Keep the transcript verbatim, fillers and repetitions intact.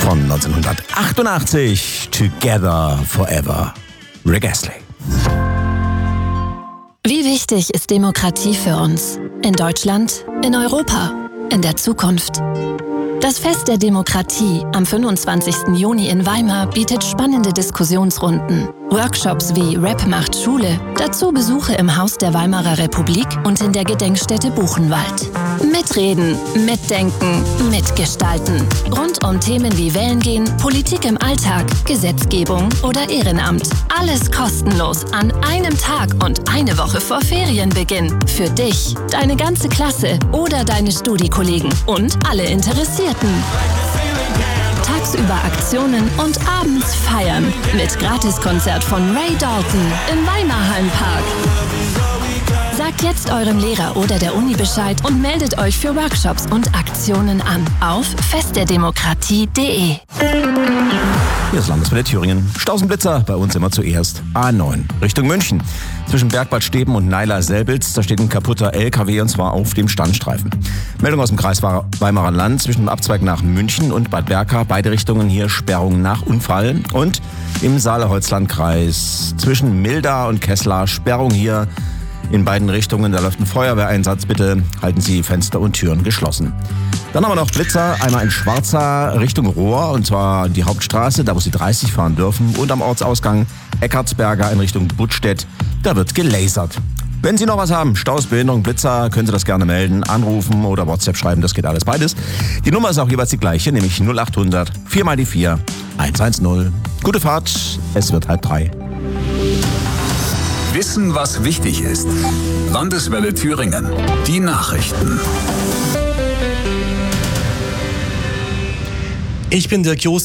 von neunzehnhundertachtundachtzig, Together Forever, Rick Astley. Wie wichtig ist Demokratie für uns? In Deutschland, in Europa, in der Zukunft? Das Fest der Demokratie am fünfundzwanzigsten Juni in Weimar bietet spannende Diskussionsrunden, Workshops wie Rap macht Schule, dazu Besuche im Haus der Weimarer Republik und in der Gedenkstätte Buchenwald. Mitreden, mitdenken, mitgestalten. Rund um Themen wie Wählen gehen, Politik im Alltag, Gesetzgebung oder Ehrenamt. Alles kostenlos an einem Tag und eine Woche vor Ferienbeginn. Für dich, deine ganze Klasse oder deine Studiekollegen und alle Interessierten. Tagsüber Aktionen und abends feiern. Mit Gratiskonzert von Ray Dalton im Weimarhallenpark. Sagt jetzt eurem Lehrer oder der Uni Bescheid und meldet euch für Workshops und Aktionen an auf festderdemokratie punkt de. Hier ist Landeswelle Thüringen. Stausenblitzer, bei uns immer zuerst A neun Richtung München. Zwischen Bergbad Steben und Neiler-Selbitz, da steht ein kaputter L K W und zwar auf dem Standstreifen. Meldung aus dem Kreis Weimarer Land zwischen dem Abzweig nach München und Bad Berka. Beide Richtungen hier Sperrung nach Unfall. Und im Saale-Holzland-Kreis zwischen Milda und Kessler Sperrung hier in beiden Richtungen. Da läuft ein Feuerwehreinsatz. Bitte halten Sie Fenster und Türen geschlossen. Dann haben wir noch Blitzer, einmal in Schwarza Richtung Rohr, und zwar die Hauptstraße, da wo Sie dreißig fahren dürfen, und am Ortsausgang Eckartsberger in Richtung Buttstedt, da wird gelasert. Wenn Sie noch was haben, Staus, Behinderung, Blitzer, können Sie das gerne melden, anrufen oder WhatsApp schreiben, das geht alles beides. Die Nummer ist auch jeweils die gleiche, nämlich null achthundert vier mal die vier hundertzehn. Gute Fahrt, es wird halb drei. Wissen, was wichtig ist. Landeswelle Thüringen. Die Nachrichten. Ich bin Dirk Jost.